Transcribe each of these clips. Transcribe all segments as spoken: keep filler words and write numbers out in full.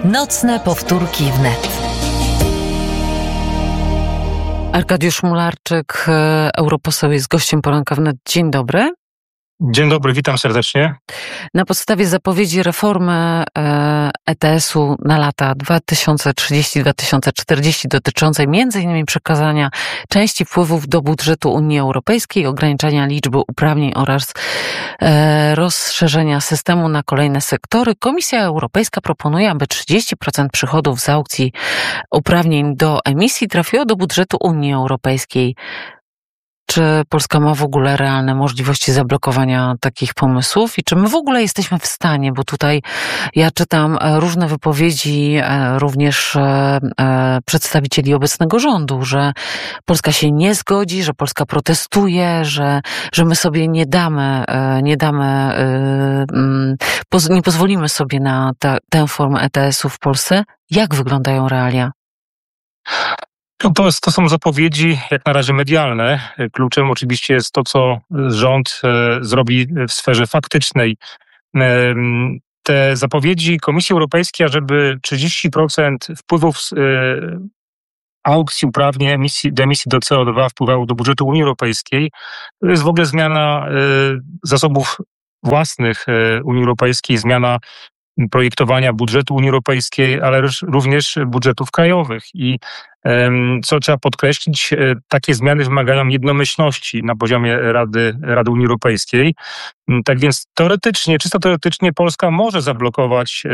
Nocne powtórki wnet. Arkadiusz Mularczyk, europoseł, jest gościem Poranka Wnet. Dzień dobry. Dzień dobry, witam serdecznie. Na podstawie zapowiedzi reformy E T S-u na lata dwa tysiące trzydziesty do dwa tysiące czterdziesty dotyczącej między innymi przekazania części wpływów do budżetu Unii Europejskiej, ograniczania liczby uprawnień oraz rozszerzenia systemu na kolejne sektory, Komisja Europejska proponuje, aby trzydzieści procent przychodów z aukcji uprawnień do emisji trafiło do budżetu Unii Europejskiej. Czy Polska ma w ogóle realne możliwości zablokowania takich pomysłów i czy my w ogóle jesteśmy w stanie, bo tutaj ja czytam różne wypowiedzi również przedstawicieli obecnego rządu, że Polska się nie zgodzi, że Polska protestuje, że, że my sobie nie damy, nie damy, nie pozwolimy sobie na ta, tę formę E T S-u w Polsce. Jak wyglądają realia? No to, jest, to są zapowiedzi jak na razie medialne. Kluczem oczywiście jest to, co rząd e, zrobi w sferze faktycznej. E, te zapowiedzi Komisji Europejskiej, ażeby trzydzieści procent wpływów z e, aukcji uprawnień emisji, do emisji do C O dwa wpływało do budżetu Unii Europejskiej, to jest w ogóle zmiana e, zasobów własnych e, Unii Europejskiej, zmiana projektowania budżetu Unii Europejskiej, ale również budżetów krajowych. I co trzeba podkreślić, takie zmiany wymagają jednomyślności na poziomie Rady, Rady Unii Europejskiej. Tak więc teoretycznie, czysto teoretycznie Polska może zablokować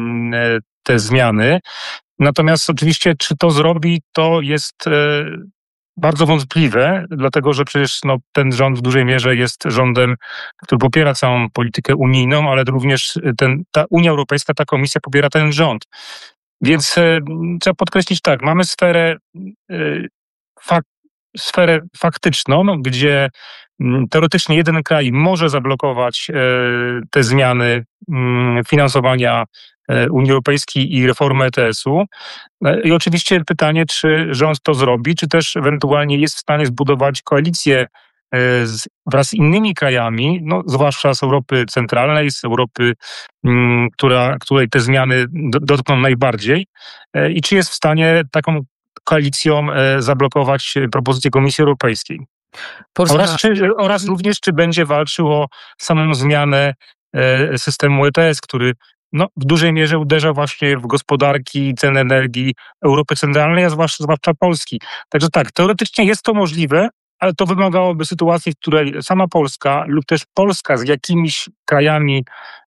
te zmiany. Natomiast oczywiście, czy to zrobi, to jest bardzo wątpliwe, dlatego że przecież no, ten rząd w dużej mierze jest rządem, który popiera całą politykę unijną, ale również ten, ta Unia Europejska, ta Komisja popiera ten rząd. Więc e, trzeba podkreślić tak, mamy sferę, e, fak, sferę faktyczną, gdzie m, teoretycznie jeden kraj może zablokować e, te zmiany m, finansowania e, Unii Europejskiej i reformy E T S-u. E, I oczywiście pytanie, czy rząd to zrobi, czy też ewentualnie jest w stanie zbudować koalicję Z, wraz z innymi krajami, no, zwłaszcza z Europy Centralnej, z Europy, m, która, której te zmiany do, dotkną najbardziej e, i czy jest w stanie taką koalicją e, zablokować propozycję Komisji Europejskiej. Polska... Oraz, czy, oraz również, czy będzie walczył o samą zmianę e, systemu E T S, który no, w dużej mierze uderza właśnie w gospodarki, ceny energii Europy Centralnej, a zwłaszcza, zwłaszcza Polski. Także tak, teoretycznie jest to możliwe, ale to wymagałoby sytuacji, w której sama Polska lub też Polska z jakimiś krajami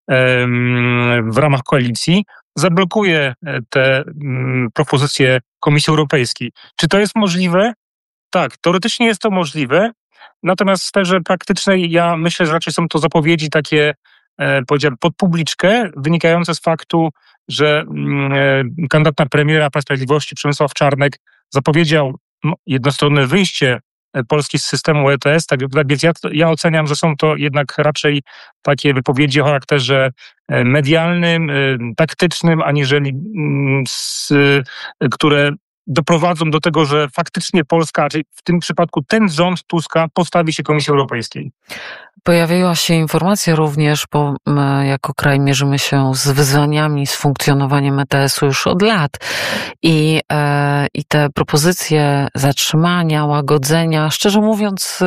em, w ramach koalicji zablokuje te em, propozycje Komisji Europejskiej. Czy to jest możliwe? Tak, teoretycznie jest to możliwe, natomiast w sferze praktycznej ja myślę, że raczej są to zapowiedzi takie, e, powiedziałem, pod publiczkę, wynikające z faktu, że e, kandydat na premiera Prawa i Sprawiedliwości Przemysław Czarnek zapowiedział no, jednostronne wyjście Polski z systemu E T S, tak, tak więc ja, ja oceniam, że są to jednak raczej takie wypowiedzi o charakterze medialnym, taktycznym, aniżeli z, które doprowadzą do tego, że faktycznie Polska, czyli w tym przypadku ten rząd Tuska postawi się Komisji Europejskiej. Pojawiła się informacja również, bo my jako kraj mierzymy się z wyzwaniami, z funkcjonowaniem E T S-u już od lat i, e, i te propozycje zatrzymania, łagodzenia, szczerze mówiąc,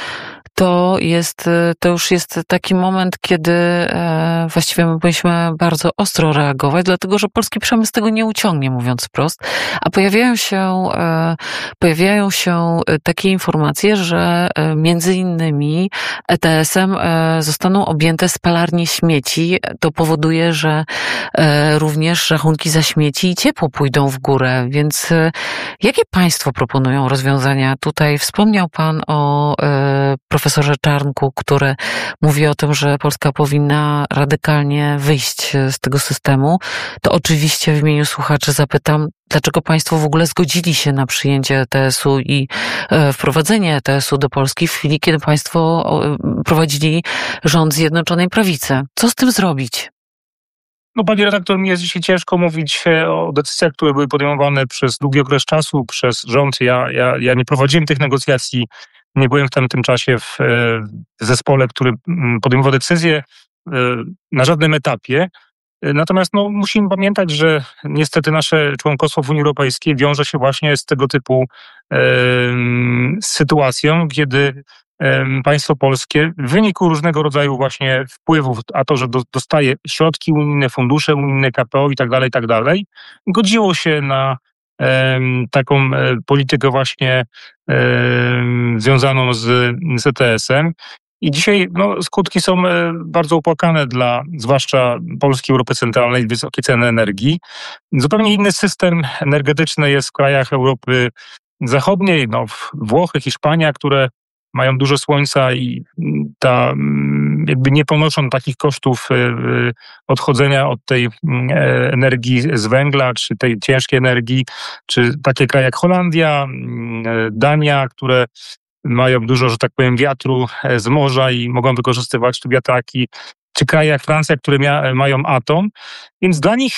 to jest, to już jest taki moment, kiedy e, właściwie my powinniśmy bardzo ostro reagować, dlatego że polski przemysł tego nie uciągnie, mówiąc wprost, a pojawiają się, e, pojawiają się takie informacje, że e, między innymi E T S-em e, zostaną objęte spalarnie śmieci. To powoduje, że e, również rachunki za śmieci i ciepło pójdą w górę, więc e, jakie państwo proponują rozwiązania? Tutaj wspomniał pan o e, profesorze Czarnku, który mówi o tym, że Polska powinna radykalnie wyjść z tego systemu. To oczywiście w imieniu słuchaczy zapytam, dlaczego państwo w ogóle zgodzili się na przyjęcie E T S-u i e, wprowadzenie E T S-u do Polski w chwili, kiedy państwo e, prowadzili rząd Zjednoczonej Prawicy? Co z tym zrobić? No, panie redaktor, mi jest dzisiaj ciężko mówić o decyzjach, które były podejmowane przez długi okres czasu, przez rząd. Ja, ja, ja nie prowadziłem tych negocjacji, nie byłem w tamtym czasie w, w zespole, który podejmował decyzje na żadnym etapie. Natomiast no, musimy pamiętać, że niestety nasze członkostwo w Unii Europejskiej wiąże się właśnie z tego typu e, sytuacją, kiedy e, państwo polskie w wyniku różnego rodzaju właśnie wpływów, a to, że do, dostaje środki unijne, fundusze unijne, K P O i tak dalej, i tak dalej, godziło się na e, taką e, politykę właśnie e, związaną z, z E T S-em. I dzisiaj no, skutki są bardzo opłakane dla zwłaszcza Polski, Europy Centralnej, wysokie ceny energii. Zupełnie inny system energetyczny jest w krajach Europy Zachodniej, no, Włochy, Hiszpania, które mają dużo słońca i ta, jakby nie ponoszą takich kosztów odchodzenia od tej energii z węgla, czy tej ciężkiej energii, czy takie kraje jak Holandia, Dania, które mają dużo, że tak powiem, wiatru z morza i mogą wykorzystywać tu wiatraki, czy kraje jak Francja, które mia- mają atom. Więc dla nich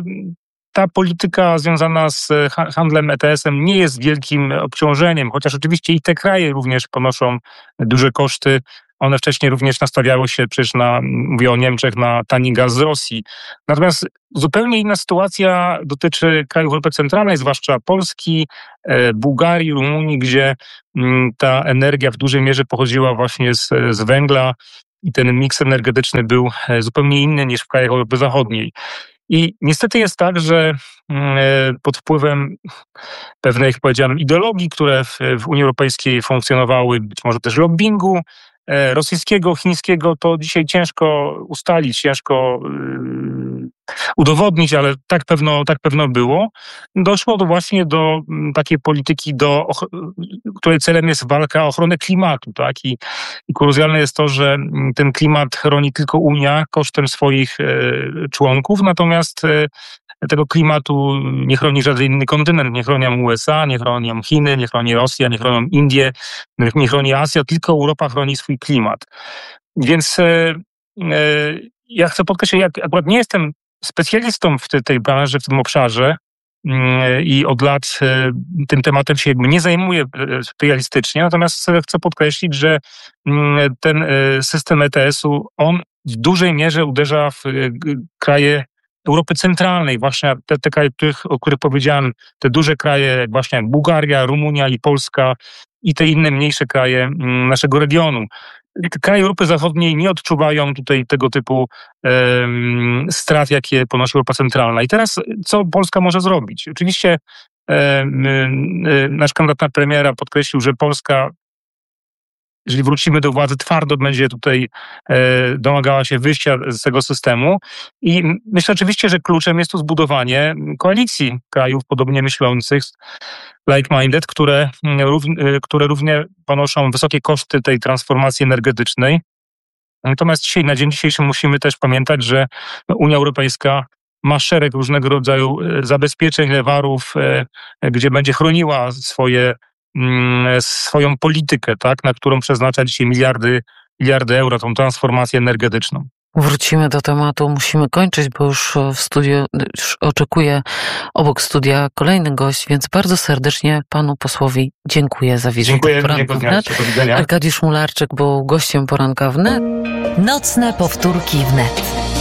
ta polityka związana z handlem E T S-em nie jest wielkim obciążeniem, chociaż oczywiście i te kraje również ponoszą duże koszty. One wcześniej również nastawiały się przecież na, mówię o Niemczech, na tani gaz z Rosji. Natomiast zupełnie inna sytuacja dotyczy krajów Europy Centralnej, zwłaszcza Polski, Bułgarii, Rumunii, gdzie ta energia w dużej mierze pochodziła właśnie z, z węgla i ten miks energetyczny był zupełnie inny niż w krajach Europy Zachodniej. I niestety jest tak, że pod wpływem pewnej, jak powiedziałem, ideologii, które w, w Unii Europejskiej funkcjonowały, być może też lobbingu rosyjskiego, chińskiego, to dzisiaj ciężko ustalić, ciężko yy, udowodnić, ale tak pewno, tak pewno było. Doszło do właśnie do takiej polityki, do, której celem jest walka o ochronę klimatu, tak? I, i kuriozalne jest to, że ten klimat chroni tylko Unia kosztem swoich yy, członków, natomiast yy, tego klimatu nie chroni żaden inny kontynent, nie chronią U S A, nie chronią Chiny, nie chroni Rosja, nie chronią Indie, nie chroni Azja, tylko Europa chroni swój klimat. Więc e, e, ja chcę podkreślić, jak akurat nie jestem specjalistą w tej, tej branży, w tym obszarze e, i od lat e, tym tematem się jakby nie zajmuję specjalistycznie, natomiast chcę podkreślić, że m, ten e, system E T S-u, on w dużej mierze uderza w e, kraje Europy Centralnej, właśnie te, te kraje, których, o których powiedziałem, te duże kraje, jak właśnie jak Bułgaria, Rumunia i Polska i te inne mniejsze kraje naszego regionu. Kraje Europy Zachodniej nie odczuwają tutaj tego typu um, strat, jakie ponosi Europa Centralna. I teraz co Polska może zrobić? Oczywiście um, um, nasz kandydat na premiera podkreślił, że Polska, jeżeli wrócimy do władzy, twardo będzie tutaj e, domagała się wyjścia z tego systemu. I myślę oczywiście, że kluczem jest tu zbudowanie koalicji krajów podobnie myślących, like-minded, które, które równie ponoszą wysokie koszty tej transformacji energetycznej. Natomiast dzisiaj, na dzień dzisiejszy musimy też pamiętać, że Unia Europejska ma szereg różnego rodzaju zabezpieczeń, lewarów, e, gdzie będzie chroniła swoje swoją politykę, tak, na którą przeznacza dzisiaj miliardy, miliardy euro, tą transformację energetyczną. Wrócimy do tematu, musimy kończyć, bo już w studiu już oczekuje obok studia kolejny gość, więc bardzo serdecznie panu posłowi dziękuję za wizytę. Dziękuję, Poranka wnet. Do widzenia. Arkadiusz Mularczyk był gościem Poranka Wnet. Nocne powtórki wnet.